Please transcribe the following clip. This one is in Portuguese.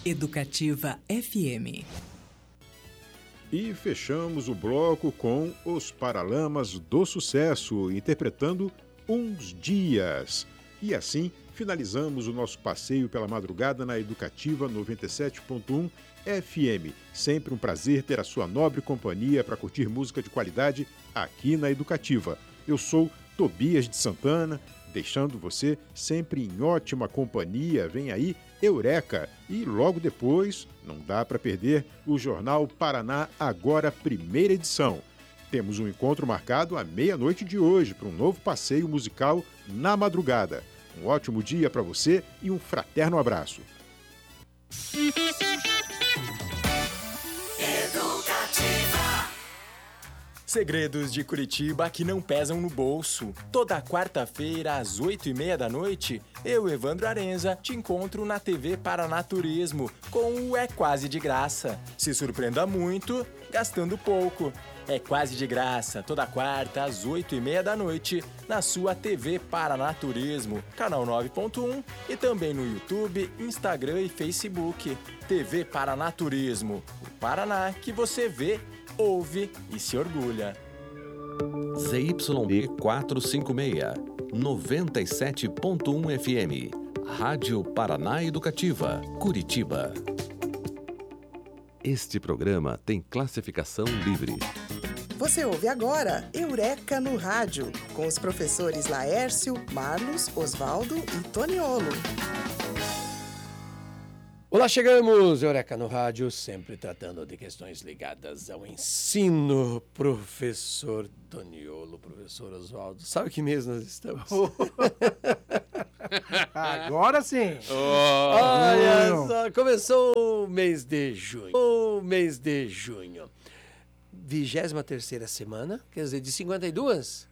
Educativa FM. E fechamos o bloco com os Paralamas do Sucesso, interpretando Uns Dias. E assim, finalizamos o nosso passeio pela madrugada na Educativa 97.1 FM. Sempre um prazer ter a sua nobre companhia para curtir música de qualidade aqui na Educativa. Eu sou Tobias de Santana, deixando você sempre em ótima companhia. Vem aí Eureka e logo depois, não dá para perder, o Jornal Paraná Agora, primeira edição. Temos um encontro marcado à meia-noite de hoje para um novo passeio musical na madrugada. Um ótimo dia para você e um fraterno abraço. Segredos de Curitiba que não pesam no bolso. Toda quarta-feira, às 8h30 da noite, eu, Evandro Arenza, te encontro na TV Paraná Turismo com o É Quase de Graça. Se surpreenda muito, gastando pouco. É quase de graça, toda quarta, às 8h30 da noite, na sua TV Paraná Turismo, canal 9.1 e também no YouTube, Instagram e Facebook. TV Paraná Turismo, o Paraná que você vê, ouve e se orgulha. ZYB 456, 97.1 FM, Rádio Paraná Educativa, Curitiba. Este programa tem classificação livre. Você ouve agora Eureka no Rádio, com os professores Laércio, Marlos, Osvaldo e Toniolo. Olá, chegamos! Eureka no Rádio, sempre tratando de questões ligadas ao ensino. Professor Toniolo, professor Osvaldo, sabe que mês nós estamos? Agora sim! Olha só, começou o mês de junho. 23ª semana, quer dizer, de 52?